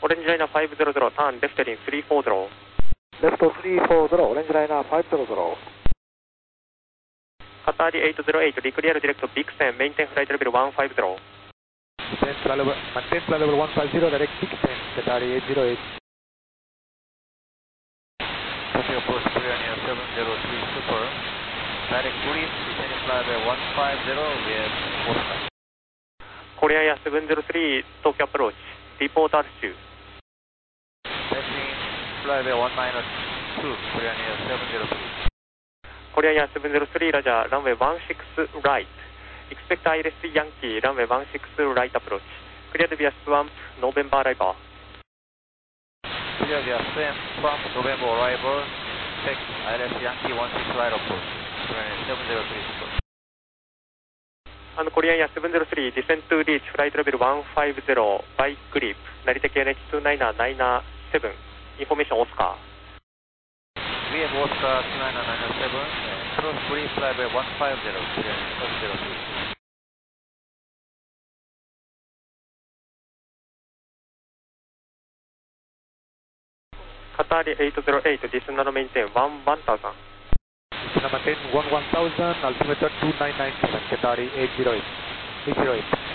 Orange Liner 500, turn left heading 340. Left 340, Orange Liner 500. Qatar 808, declare direct to Bixen, maintain flight level 150. Maintain flight level 150, direct Bixen, Qatar 808. Tokyo approach clear near 703 Super. Direct brief, descending flight level 150 with Oscar. Korean Air 703, Tokyo approach, report altitude. Descending flight level 192, Korean Air 703. Korean Air 703, Roger, runway 16 right. Expect ILS Yankee, runway 16 right approach. Cleared via Swamp, November arrival. Clear via Swamp, November arrival. Check ILS Yankee 16 right approach. Korean Air 703 Super. And Korean Air 703, descend to reach flight level 150 by grip. Narita KNH 29997. Information Oscar. We have Oscar 29997. Cross brief flight level 150, Korean Air 703. Qatar 808, descend and maintain 1000. Maintain 1000, altimeter 2997, Qatar 808.